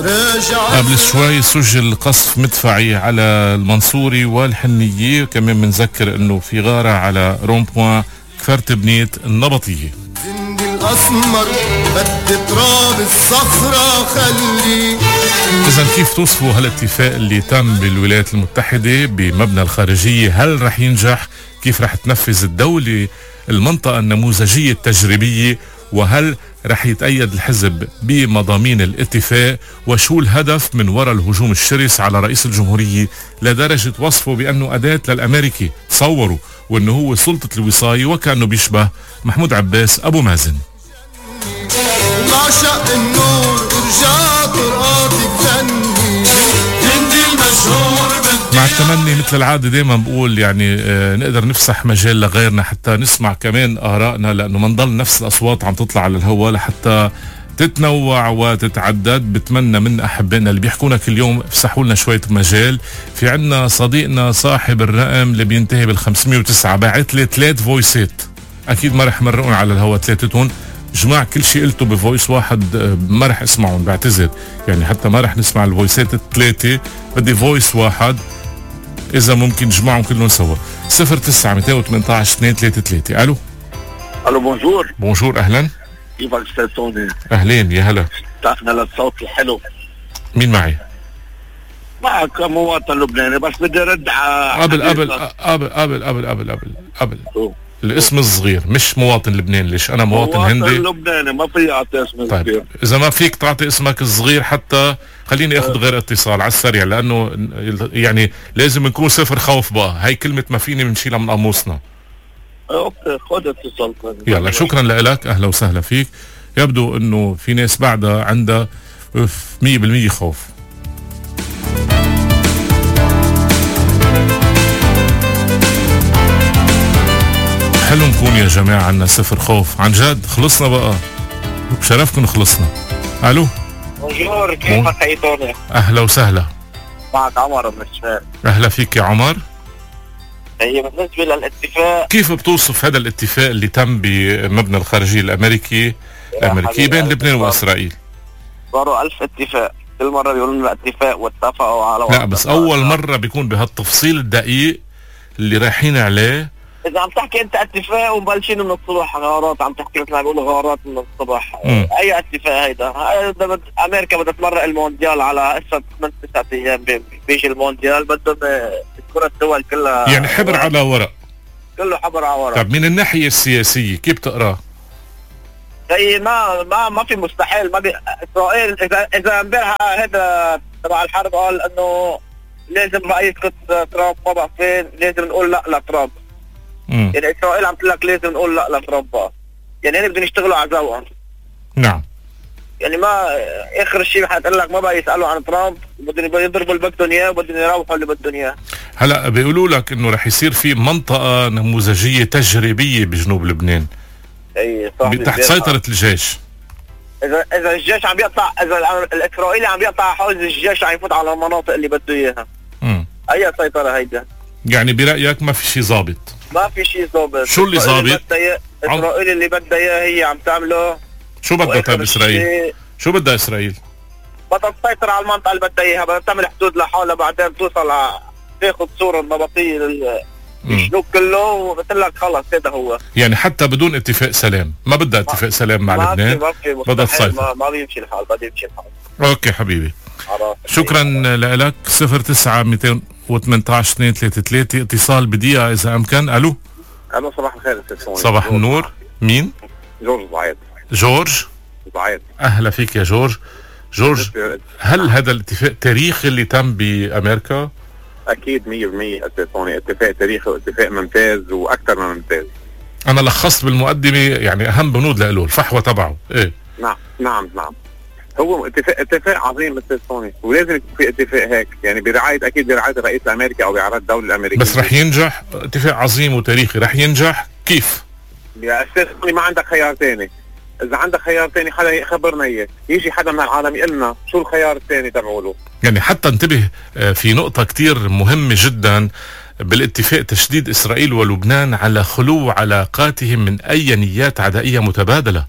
قبل شوي سجل قصف مدفعي على المنصوري والحنية، كمان بنذكر انه في غارة على رومبوان كفرت بنيت النبطية. زندي الاسمر بدي تراب الصخرة خلي. اذا كيف توصفوا هالاتفاق اللي تم بالولايات المتحدة بمبنى الخارجية؟ هل رح ينجح؟ كيف رح تنفذ الدولة المنطقة النموذجية التجريبية؟ وهل رح يتأيد الحزب بمضامين الاتفاق؟ وشو الهدف من وراء الهجوم الشرس على رئيس الجمهورية لدرجة وصفه بأنه أداة للأمريكي؟ تصوروا وأنه هو سلطة الوصاية وكأنه بيشبه محمود عباس أبو مازن. بعشق النور ارجع طرقاتك فني جندي المشهور. مع التمني مثل العادة دايما بقول يعني نقدر نفسح مجال لغيرنا حتى نسمع كمان آرائنا، لأنه ما نضل نفس الأصوات عم تطلع على الهواء لحتى تتنوع وتتعدد. بتمنى من أحبائنا اللي بيحكونا كل يوم افسحوا لنا شوية مجال. في عنا صديقنا صاحب الرقم اللي بينتهي بال509 باعت لي 3 فويسات، أكيد ما رح مرقون على الهواء ثلاثتهم. جماعة كل شيء قلته بفويس واحد ما رح اسمعهم، بعتذر يعني، حتى ما رح نسمع الفويسات الثلاثة، بدي فويس واحد إذا ممكن نجمعهم كلهم سوا. 09-218-233. ألو بونجور. بونجور، أهلا. كيفك استاذ سوني؟ أهلين يا هلا. اشتقنا للصوت الحلو. مين معي؟ معك مواطن لبناني، بس بدي رد على قبل الاسم الصغير، مش مواطن لبناني. ليش انا مواطن هندي؟ مواطن لبناني ما في اعطي اسم طيب صغير. اذا ما فيك تعطي اسمك الصغير حتى خليني اخذ غير اتصال على السريع، لانه يعني لازم نكون صفر خوف بقى. هاي كلمة ما فيني بنشيلها من قاموسنا. اوكي خذ اتصال. يلا شكرا لك، اهلا وسهلا فيك. يبدو انه في ناس بعدها عندها 100% خوف. حلو نكون يا جماعة عنا صفر خوف عن جد. خلصنا بقى، بشرفكم خلصنا. الو بونجور، كيفك حيطوني؟ اهلا وسهلا. معك عمر من الشمال. اهلا فيك يا عمر. هي بالنسبة للاتفاق، كيف بتوصف هذا الاتفاق اللي تم بمبنى الخارجية الامريكي بين لبنان واسرائيل؟ صاروا 1000 اتفاق، كل مرة بيقولوا لنا اتفاق واتفقوا على لا بس اول مرة بيكون بهالتفصيل الدقيق اللي رايحين عليه. إذا عم تحكي أنت اتفاق ومبلشين من الصبح غارات، عم تحكي مثل ما بيقولوا غارات من الصبح. أي اتفاق هيدا؟ أمريكا بدها تمرق المونديال على هسه 8-9 أيام، بيجي المونديال بدهم كرة الدول كلها يعني حبر على ورق، كله حبر على ورق. طب من الناحية السياسية كيف تقرأ؟ زي ما في مستحيل. ما إسرائيل إذا امبارح هذا تبع الحرب قال إنه لازم رئيس ترامب ما بقى فين، لازم نقول لا لترامب. يعني إسرائيل عم تقول لك لازم نقول لا لترامب، يعني هن بدهم يشتغلوا على ذوقهم. نعم. يعني ما آخر شيء حتقول لك ما بقى يسألوا عن ترامب، بدهم يضربوا اللي بدهم إياه وبدهم يروحوا اللي بدهم إياه. هلا بيقولوا لك إنه رح يصير في منطقة نموذجية تجريبية بجنوب لبنان. أي صح. تحت سيطرة الجيش. إذا الجيش عم بيقطع، إذا الإسرائيلي عم بيقطع حوز الجيش عم يفوت على المناطق اللي بده إياها. أي سيطرة هيدا؟ يعني برأيك ما في شيء ضابط؟ ما في شيء ضابط. شو اللي ضابط؟ إسرائيل اللي بدها إياه هي عم تعمله. شو بدها طيب إسرائيل؟ شو بدها إسرائيل؟ بدها تسيطر على المنطقة اللي بدها إياها، بدها تعمل حدود لحالها، بعدين توصل تاخذ صورة النبطية الجنوب كله، وبتقول لك خلص هذا هو. يعني حتى بدون اتفاق سلام، ما بدها اتفاق سلام مع لبنان، بدها تسيطر. ما بيمشي الحال، بده يمشي الحال. اوكي حبيبي، شكرا لك. 09-218-233 اتصال بدقيقة إذا أمكن. ألو صباح الخير. صباح النور. مين؟ جورج ضعيد. جورج ضعيد، أهلا فيك يا جورج. هل هذا الاتفاق تاريخي اللي تم بأمريكا؟ أكيد 100% أستاذ، اتفاق تاريخي واتفاق ممتاز وأكثر من ممتاز. أنا لخصت بالمقدمة يعني أهم بنود له الفحوى تبعه. إيه؟ نعم هو اتفاق عظيم استاذ سوني، ولازم يكون في اتفاق هيك، يعني برعاية اكيد برعاية الرئيس الامريكي او برعاية الدولة الامريكية. بس رح ينجح؟ اتفاق عظيم وتاريخي رح ينجح كيف؟ يا استاذ سوني ما عندك خيار ثاني. اذا عندك خيار ثاني حدا يخبرنا اياه، يجي حدا من العالم يقول لنا شو الخيار الثاني تبعوله. يعني حتى انتبه في نقطة كتير مهمة جدا بالاتفاق، تشديد اسرائيل ولبنان على خلو علاقاتهم من اي نيات عدائية متبادلة.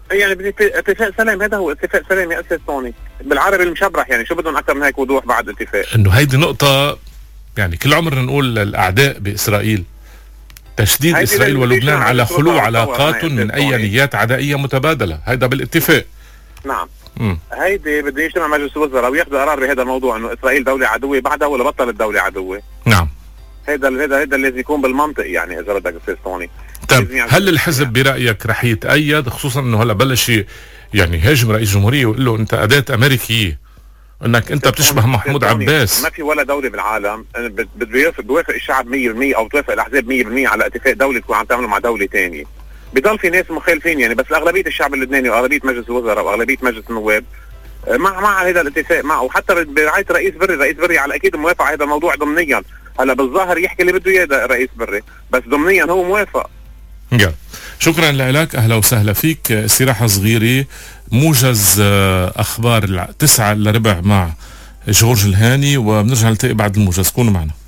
يعني بدي اتفاق سلام، هذا هو اتفاق سلام يا أستاذ توني بالعربي المشبرح. يعني شو بدهم أكثر من هيك وضوح بعد اتفاق؟ انه هيدي نقطة يعني كل عمرنا نقول للأعداء بإسرائيل تشديد إسرائيل ولبنان على خلو علاقات من أي نيات عدائية متبادلة، هيدا بالاتفاق. نعم. هيدي بده يجتمع مجلس الوزراء وياخذ قرار بهذا الموضوع، انه اسرائيل دولة عدوة بعدها ولا بطلت دولة عدوة. نعم. هذا اللي يكون بالمنطق يعني اذا بدك استاذ توني. طيب هل الحزب برأيك رح يتأيد، خصوصا انه هلا بلش يعني هاجم رئيس الجمهورية ويقول له انت أداة أمريكية، انك انت بتشبه محمود عباس؟ ما في ولا دولة بالعالم بيوافق الشعب 100% او توافق الاحزاب 100% على اتفاق دولة تكون عم تعمله مع دولة ثانية. بضل في ناس مخالفين يعني، بس اغلبيه الشعب اللبناني واغلبيه مجلس الوزراء واغلبيه مجلس النواب مع هذا الاتفاق معه، وحتى برعايه رئيس بري على اكيد موافق على هذا الموضوع ضمنيا. هلا بالظاهر يحكي اللي بده اياه رئيس بري، بس ضمنيا هو موافق. شكرا لك، اهلا وسهلا فيك. استراحه صغيره، موجز اخبار 9:15 مع جورج الهاني، وبنرجع نلتقي بعد الموجز. كونوا معنا.